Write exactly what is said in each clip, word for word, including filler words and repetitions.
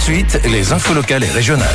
suite, les infos locales et régionales.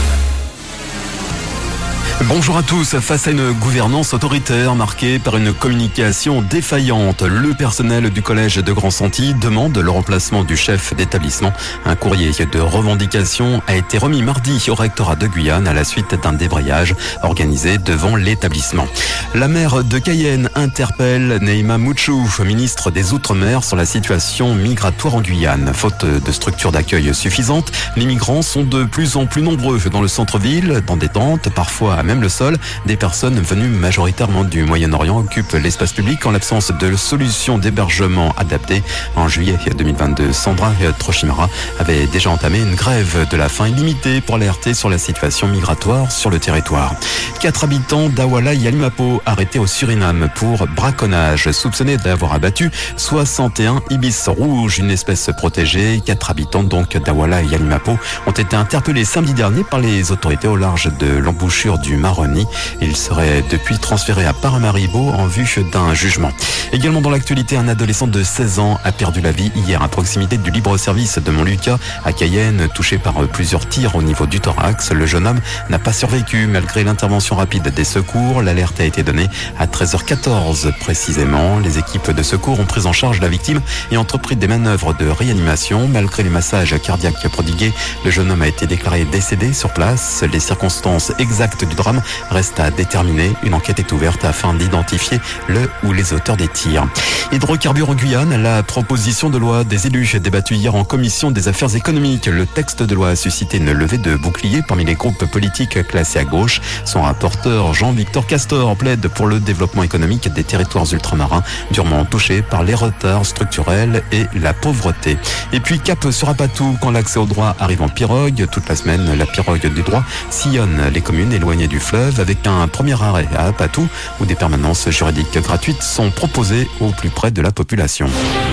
Bonjour à tous. Face à une gouvernance autoritaire marquée par une communication défaillante, le personnel du collège de Grand-Santi demande le remplacement du chef d'établissement. Un courrier de revendication a été remis mardi au rectorat de Guyane à la suite d'un débrayage organisé devant l'établissement. La maire de Cayenne interpelle Neima Mouchou, ministre des Outre-mer, sur la situation migratoire en Guyane. Faute de structures d'accueil suffisantes, les migrants sont de plus en plus nombreux dans le centre-ville, dans des tentes, parfois à même le sol. Des personnes venues majoritairement du Moyen-Orient occupent l'espace public en l'absence de solutions d'hébergement adaptées. En juillet deux mille vingt-deux, Sandra Trochimara avait déjà entamé une grève de la faim illimitée pour alerter sur la situation migratoire sur le territoire. Quatre habitants d'Awala Yalimapo arrêtés au Suriname pour braconnage, soupçonnés d'avoir abattu soixante et un ibis rouges, une espèce protégée. Quatre habitants donc d'Awala Yalimapo ont été interpellés samedi dernier par les autorités au large de l'embouchure du Maroni. Ils seraient depuis transférés à Paramaribo en vue d'un jugement. Également dans l'actualité, un adolescent de seize ans a perdu la vie hier à proximité du libre-service de Montlucas à Cayenne, touché par plusieurs tirs au niveau du thorax. Le jeune homme n'a pas survécu malgré l'intervention rapide des secours. L'alerte a été donnée à treize heures quatorze précisément. Les équipes de secours ont pris en charge la victime et entrepris des manœuvres de réanimation. Malgré les massages cardiaques prodigués, le jeune homme a été déclaré décédé sur place. Les circonstances exactes du drame reste à déterminer. Une enquête est ouverte afin d'identifier le ou les auteurs des tirs. Hydrocarbures en Guyane, la proposition de loi des élus débattue hier en commission des affaires économiques. Le texte de loi a suscité une levée de boucliers parmi les groupes politiques classés à gauche. Son rapporteur Jean-Victor Castor plaide pour le développement économique des territoires ultramarins durement touchés par les retards structurels et la pauvreté. Et puis cap sur Apatou quand l'accès au droit arrive en pirogue. Toute la semaine, la pirogue du droit sillonne les communes éloignées du fleuve avec un premier arrêt à Apatou où des permanences juridiques gratuites sont proposées au plus près de la population.